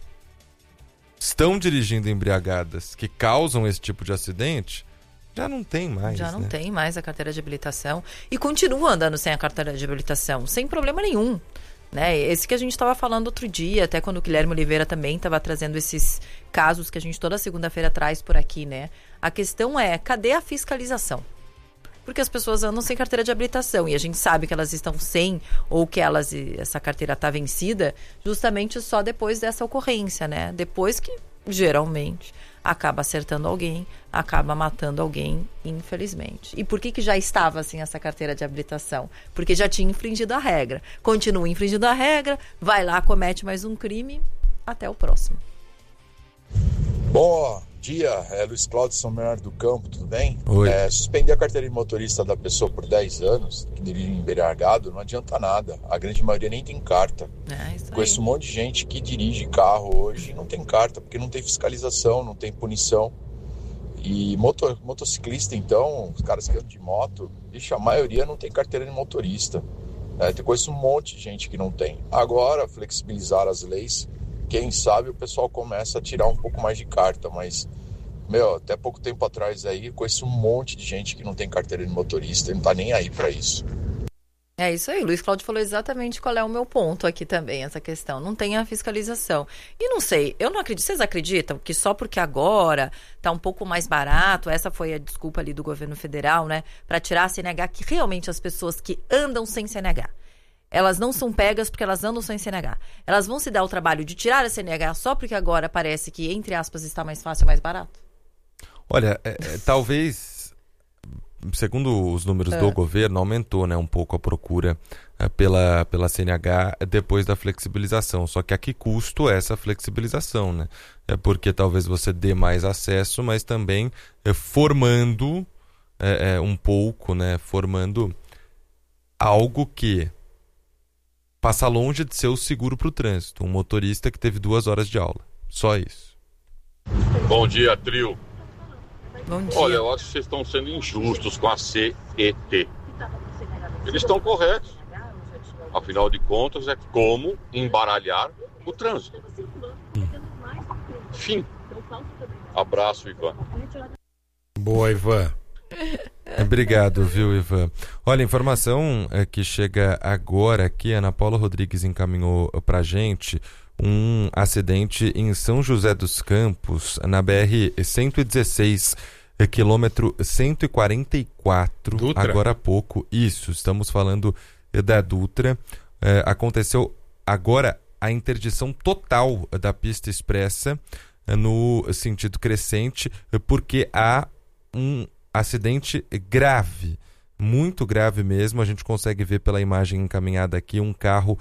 estão dirigindo embriagadas, que causam esse tipo de acidente, já não tem mais. Já não tem mais a carteira de habilitação e continua andando sem a carteira de habilitação, sem problema nenhum. Né? Esse que a gente estava falando outro dia, até quando o Guilherme Oliveira também estava trazendo esses casos que a gente toda segunda-feira traz por aqui, né? A questão é, cadê a fiscalização? Porque as pessoas andam sem carteira de habilitação e a gente sabe que elas estão sem ou que essa carteira está vencida justamente só depois dessa ocorrência, né? Depois que, geralmente, acaba acertando alguém, acaba matando alguém, infelizmente. E por que já estava assim essa carteira de habilitação? Porque já tinha infringido a regra. Continua infringindo a regra, vai lá, comete mais um crime, até o próximo. Bom dia, Luiz Cláudio São Bernardo do Campo, tudo bem? Oi. Suspender a carteira de motorista da pessoa por 10 anos, que dirige embriagado, não adianta nada. A grande maioria nem tem carta. Conheço um monte de gente que dirige carro hoje e não tem carta, porque não tem fiscalização, não tem punição. E motociclista, então, os caras que andam de moto, a maioria não tem carteira de motorista. Conheço um monte de gente que não tem. Agora, flexibilizar as leis, quem sabe o pessoal começa a tirar um pouco mais de carta, mas, até pouco tempo atrás aí, conheço um monte de gente que não tem carteira de motorista e não tá nem aí para isso. É isso aí, o Luiz Cláudio falou exatamente qual é o meu ponto aqui também, essa questão. Não tem a fiscalização. E não sei, eu não acredito, vocês acreditam que só porque agora tá um pouco mais barato, essa foi a desculpa ali do governo federal, né, para tirar a CNH, que realmente as pessoas que andam sem CNH, elas não são pegas porque elas andam sem CNH. Elas vão se dar o trabalho de tirar a CNH só porque agora parece que, entre aspas, está mais fácil, mais barato? Olha, talvez, segundo os números do governo, aumentou, né, um pouco a procura pela CNH depois da flexibilização. Só que a que custo é essa flexibilização, né? É porque talvez você dê mais acesso, mas também formando um pouco, né, formando algo que passa longe de ser o seguro para o trânsito. Um motorista que teve 2 horas de aula. Só isso. Bom dia, trio. Bom dia. Olha, eu acho que vocês estão sendo injustos com a CET. Eles estão corretos. Afinal de contas, é como embaralhar o trânsito. Fim. Abraço, Ivan. Boa, Ivan. Obrigado, viu, Ivan? Olha, a informação que chega agora aqui, a Ana Paula Rodrigues encaminhou pra gente um acidente em São José dos Campos, na BR-116, quilômetro 144, Dutra? Agora há pouco. Isso, estamos falando da Dutra. Aconteceu agora a interdição total da pista expressa no sentido crescente, porque há um acidente grave, muito grave mesmo. A gente consegue ver pela imagem encaminhada aqui um carro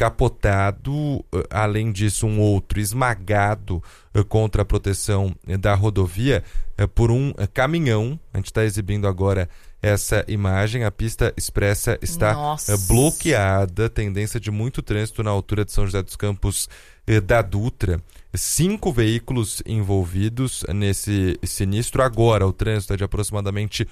capotado, além disso um outro esmagado contra a proteção da rodovia por um caminhão. A gente está exibindo agora essa imagem. A pista expressa está bloqueada, tendência de muito trânsito na altura de São José dos Campos da Dutra. 5 veículos envolvidos nesse sinistro. Agora o trânsito é de aproximadamente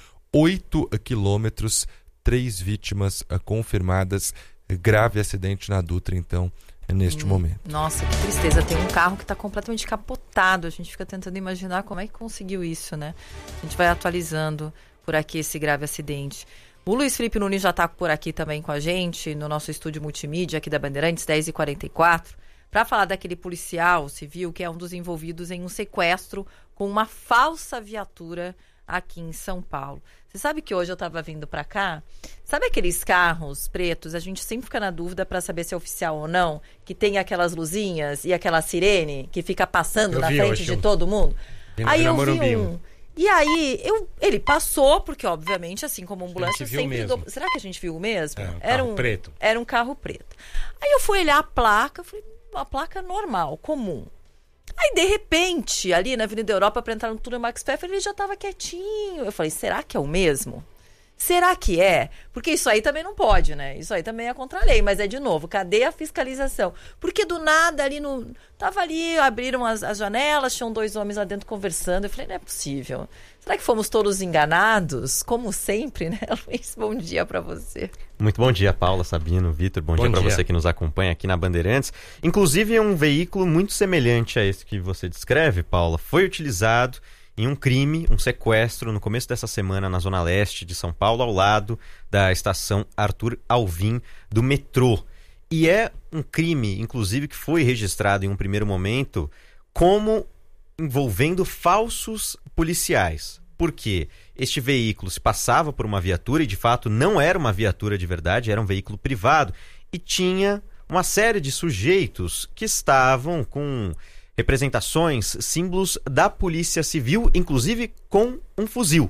8 quilômetros, 3 vítimas confirmadas. Grave acidente na Dutra, então, neste momento. Nossa, que tristeza. Tem um carro que está completamente capotado. A gente fica tentando imaginar como é que conseguiu isso, né? A gente vai atualizando por aqui esse grave acidente. O Luiz Felipe Nunes já está por aqui também com a gente, no nosso estúdio multimídia aqui da Bandeirantes, 10h44, para falar daquele policial civil que é um dos envolvidos em um sequestro com uma falsa viatura aqui em São Paulo. Você sabe que hoje eu estava vindo para cá? Sabe aqueles carros pretos? A gente sempre fica na dúvida para saber se é oficial ou não, que tem aquelas luzinhas e aquela sirene que fica passando na frente de todo mundo. Aí eu vi um. E aí, ele passou, porque obviamente, assim como a ambulância, sempre... Será que a gente viu mesmo? Era um carro preto. Era um carro preto. Aí eu fui olhar a placa, falei, uma placa normal, comum. Aí, de repente, ali na Avenida Europa, para entrar no túnel Max Pfeffer, ele já estava quietinho. Eu falei, será que é o mesmo? Será que é? Porque isso aí também não pode, né? Isso aí também é contra a lei. Mas é de novo, cadê a fiscalização? Porque do nada ali no... Tava ali, abriram as janelas, tinham 2 homens lá dentro conversando. Eu falei, não é possível. Será que fomos todos enganados? Como sempre, né, Luiz? Bom dia para você. Muito bom dia, Paula, Sabino, Vitor. Bom dia para você que nos acompanha aqui na Bandeirantes. Inclusive, um veículo muito semelhante a esse que você descreve, Paula, foi utilizado em um crime, um sequestro, no começo dessa semana na Zona Leste de São Paulo, ao lado da estação Arthur Alvim do metrô. E é um crime, inclusive, que foi registrado em um primeiro momento como envolvendo falsos policiais. Por quê? Este veículo se passava por uma viatura e, de fato, não era uma viatura de verdade, era um veículo privado e tinha uma série de sujeitos que estavam com representações, símbolos da Polícia Civil, inclusive com um fuzil.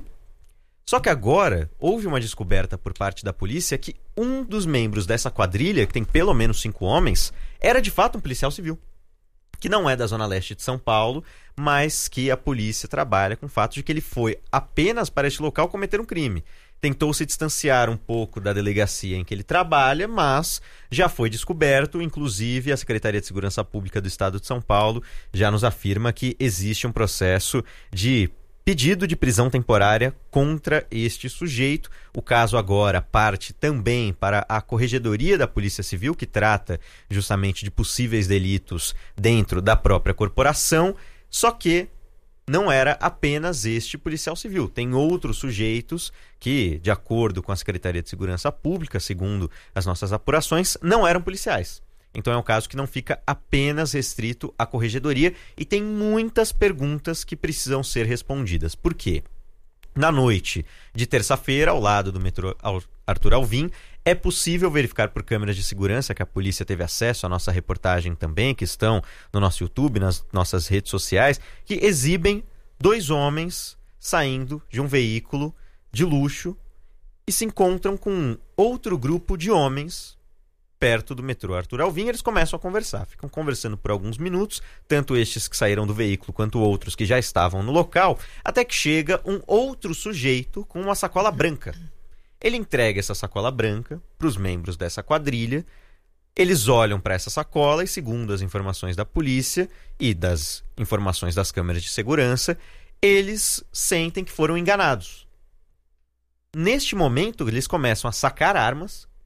Só que agora houve uma descoberta por parte da polícia que um dos membros dessa quadrilha, que tem pelo menos 5 homens, era de fato um policial civil, que não é da Zona Leste de São Paulo, mas que a polícia trabalha com o fato de que ele foi apenas para este local cometer um crime. Tentou se distanciar um pouco da delegacia em que ele trabalha, mas já foi descoberto. Inclusive, a Secretaria de Segurança Pública do Estado de São Paulo já nos afirma que existe um processo de pedido de prisão temporária contra este sujeito. O caso agora parte também para a Corregedoria da Polícia Civil, que trata justamente de possíveis delitos dentro da própria corporação, só que não era apenas este policial civil. Tem outros sujeitos que, de acordo com a Secretaria de Segurança Pública, segundo as nossas apurações, não eram policiais. Então é um caso que não fica apenas restrito à corregedoria e tem muitas perguntas que precisam ser respondidas. Por quê? Na noite de terça-feira, ao lado do metrô Arthur Alvim, é possível verificar por câmeras de segurança, que a polícia teve acesso à nossa reportagem também, que estão no nosso YouTube, nas nossas redes sociais, que exibem 2 homens saindo de um veículo de luxo e se encontram com outro grupo de homens perto do metrô Arthur Alvim. Eles começam a conversar, ficam conversando por alguns minutos, tanto estes que saíram do veículo quanto outros que já estavam no local, até que chega um outro sujeito com uma sacola branca. Ele entrega essa sacola branca para os membros dessa quadrilha. Eles olham para essa sacola e, segundo as informações da polícia e das informações das câmeras de segurança, eles sentem que foram enganados. Neste momento, eles começam a sacar armas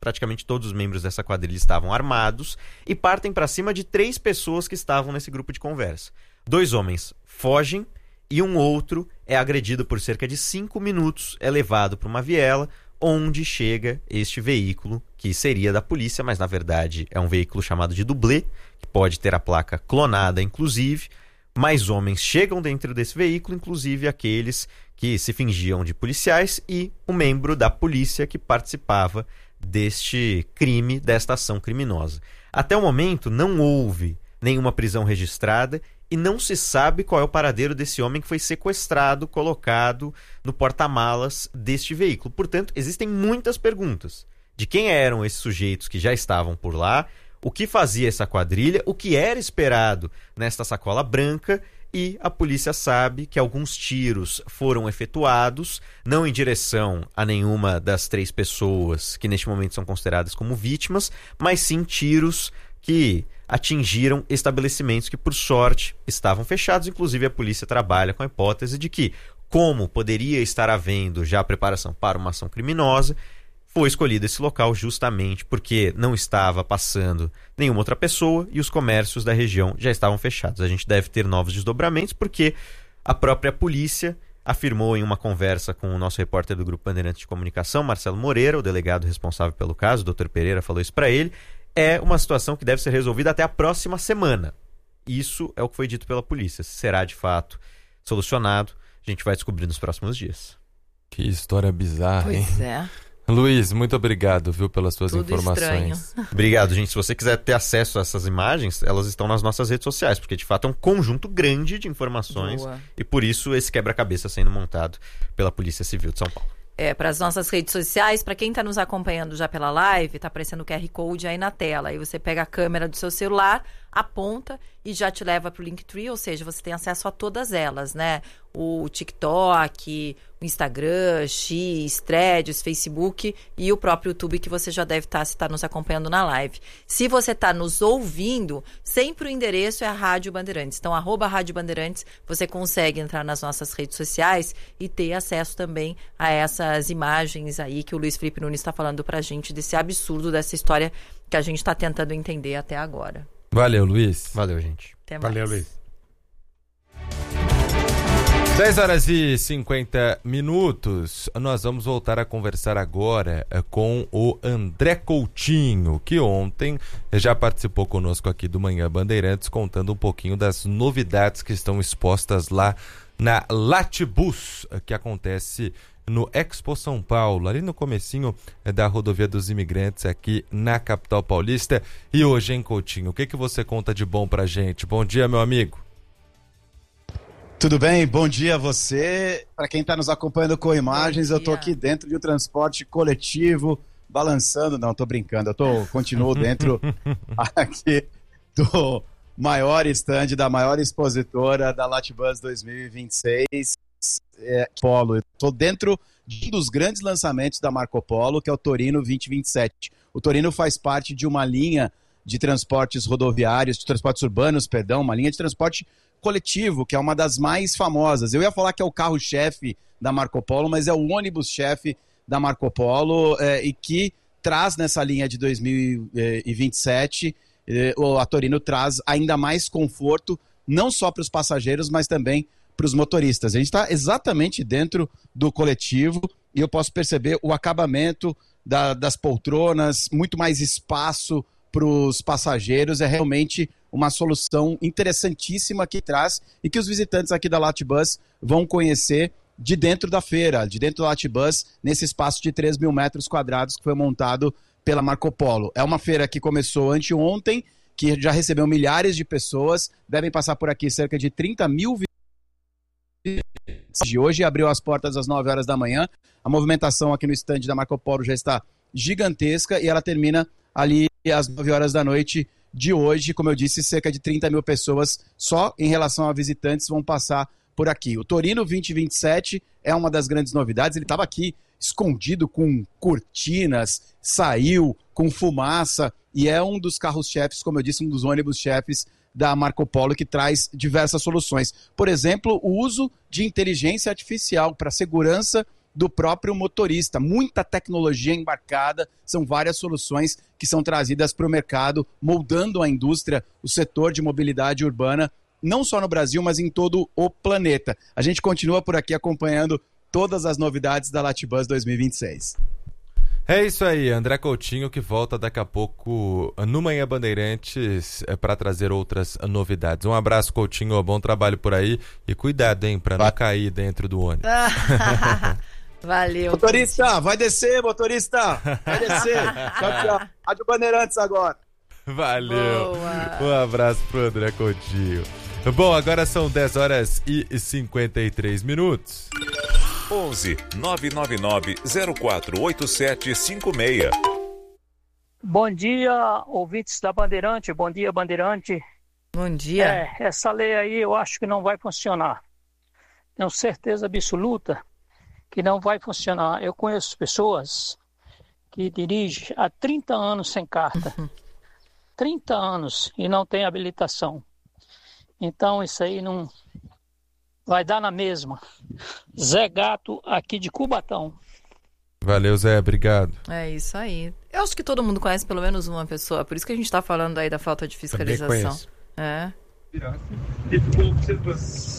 praticamente todos os membros dessa quadrilha estavam armados e partem para cima de 3 pessoas que estavam nesse grupo de conversa. 2 homens fogem e um outro é agredido por cerca de 5 minutos, é levado para uma viela, onde chega este veículo, que seria da polícia, mas na verdade é um veículo chamado de dublê, que pode ter a placa clonada, inclusive. Mais homens chegam dentro desse veículo, inclusive aqueles que se fingiam de policiais e o membro da polícia que participava deste crime, desta ação criminosa. Até o momento não houve nenhuma prisão registrada e não se sabe qual é o paradeiro desse homem que foi sequestrado, colocado no porta-malas deste veículo. Portanto, existem muitas perguntas de quem eram esses sujeitos que já estavam por lá, o que fazia essa quadrilha, o que era esperado nesta sacola branca, e a polícia sabe que alguns tiros foram efetuados, não em direção a nenhuma das 3 pessoas que neste momento são consideradas como vítimas, mas sim tiros que atingiram estabelecimentos que, por sorte, estavam fechados. Inclusive, a polícia trabalha com a hipótese de que, como poderia estar havendo já preparação para uma ação criminosa, foi escolhido esse local justamente porque não estava passando nenhuma outra pessoa e os comércios da região já estavam fechados. A gente deve ter novos desdobramentos porque a própria polícia afirmou em uma conversa com o nosso repórter do Grupo Bandeirantes de Comunicação, Marcelo Moreira, o delegado responsável pelo caso, o Dr. Pereira falou isso para ele, é uma situação que deve ser resolvida até a próxima semana. Isso é o que foi dito pela polícia. Se será de fato solucionado, a gente vai descobrir nos próximos dias. Que história bizarra, hein? Pois é. Luiz, muito obrigado, viu, pelas suas informações. Estranho. Obrigado, gente. Se você quiser ter acesso a essas imagens, elas estão nas nossas redes sociais, porque de fato é um conjunto grande de informações. Boa. E por isso esse quebra-cabeça sendo montado pela Polícia Civil de São Paulo. Para as nossas redes sociais, para quem está nos acompanhando já pela live, está aparecendo o QR Code aí na tela. Aí você pega a câmera do seu celular, aponta e já te leva para o Linktree, ou seja, você tem acesso a todas elas, né? O TikTok, o Instagram, X, Threads, Facebook e o próprio YouTube, que você já deve estar, se está nos acompanhando na live. Se você está nos ouvindo, sempre o endereço é a Rádio Bandeirantes. Então, @Rádio Bandeirantes, você consegue entrar nas nossas redes sociais e ter acesso também a essas imagens aí que o Luiz Felipe Nunes está falando pra gente, desse absurdo, dessa história que a gente está tentando entender até agora. Valeu, Luiz. Valeu, gente. Até mais. Valeu, Luiz. 10h50. Nós vamos voltar a conversar agora com o André Coutinho, que ontem já participou conosco aqui do Manhã Bandeirantes, contando um pouquinho das novidades que estão expostas lá na Latibus, que acontece no Expo São Paulo, ali no comecinho da Rodovia dos Imigrantes, aqui na capital paulista. E hoje, hein, Coutinho, o que você conta de bom pra gente? Bom dia, meu amigo. Tudo bem? Bom dia a você. Para quem está nos acompanhando com imagens, eu estou aqui dentro de um transporte coletivo, balançando. Não, estou brincando. Continuo dentro aqui do maior stand, da maior expositora da Latibus 2026, Polo. Estou dentro de um dos grandes lançamentos da Marco Polo, que é o Torino 2027. O Torino faz parte de uma linha de transportes rodoviários, de transportes urbanos, perdão, uma linha de transporte coletivo, que é uma das mais famosas. Eu ia falar que é o carro-chefe da Marco Polo, mas é o ônibus-chefe da Marco Polo, e que traz nessa linha de 2027, a Torino traz ainda mais conforto, não só para os passageiros, mas também para os motoristas. A gente está exatamente dentro do coletivo e eu posso perceber o acabamento das poltronas, muito mais espaço para os passageiros. É realmente uma solução interessantíssima que traz e que os visitantes aqui da Latibus vão conhecer de dentro da feira, de dentro da Latibus, nesse espaço de 3 mil metros quadrados que foi montado pela Marco Polo. É uma feira que começou anteontem, que já recebeu milhares de pessoas, devem passar por aqui cerca de 30 mil visitantes. De hoje abriu as portas às 9 horas da manhã, a movimentação aqui no estande da Marco Polo já está gigantesca e ela termina ali às 9 horas da noite de hoje. Como eu disse, cerca de 30 mil pessoas só em relação a visitantes vão passar por aqui. O Torino 2027 é uma das grandes novidades. Ele estava aqui escondido com cortinas, saiu com fumaça e é um dos carros-chefes, como eu disse, um dos ônibus-chefes da Marco Polo, que traz diversas soluções. Por exemplo, o uso de inteligência artificial para segurança do próprio motorista. Muita tecnologia embarcada, são várias soluções que são trazidas para o mercado, moldando a indústria, o setor de mobilidade urbana, não só no Brasil, mas em todo o planeta. A gente continua por aqui acompanhando todas as novidades da Latibus 2026. É isso aí, André Coutinho, que volta daqui a pouco no Manhã Bandeirantes para trazer outras novidades. Um abraço, Coutinho, bom trabalho por aí e cuidado, hein, para não cair dentro do ônibus. Valeu. Motorista, vai descer, motorista, vai descer. Tchau, tchau. Rádio Bandeirantes agora. Valeu. Boa. Um abraço pro André Coutinho. Bom, agora são 10 horas e 53 minutos. 11 999 048756. Bom dia, ouvintes da Bandeirante. Bom dia, Bandeirante. Bom dia. Essa lei aí eu acho que não vai funcionar. Tenho certeza absoluta que não vai funcionar. Eu conheço pessoas que dirigem há 30 anos sem carta. 30 anos e não tem habilitação. Então isso aí não vai dar na mesma. Zé Gato, aqui de Cubatão. Valeu, Zé, obrigado. É isso aí. Eu acho que todo mundo conhece pelo menos uma pessoa, por isso que a gente está falando aí da falta de fiscalização. Também conheço. É.